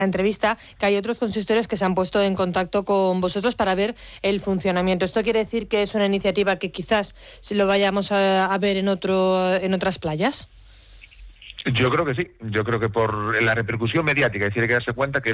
entrevista que hay otros consistorios que se han puesto en contacto con vosotros para ver el funcionamiento. ¿Esto quiere decir que es una iniciativa que quizás si lo vayamos a ver en otras playas? Yo creo que sí, yo creo que por la repercusión mediática, es decir, hay que darse cuenta que